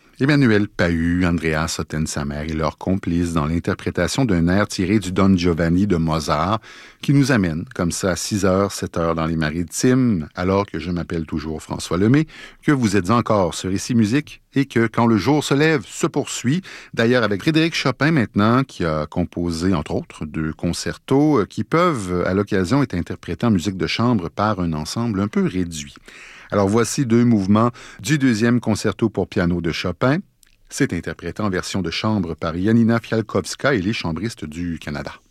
Emmanuel Pahud, Andreas Ottensamer et leurs complices dans l'interprétation d'un air tiré du Don Giovanni de Mozart qui nous amène comme ça à 6h, 7h dans les Maritimes, alors que je m'appelle toujours François Lemay, que vous êtes encore sur Ici Musique et que Quand le jour se lève se poursuit. D'ailleurs avec Frédéric Chopin maintenant qui a composé entre autres 2 concertos qui peuvent à l'occasion être interprétés en musique de chambre par un ensemble un peu réduit. Alors voici 2 mouvements du 2e concerto pour piano de Chopin. C'est interprété en version de chambre par Janina Fialkowska et les chambristes du Canada.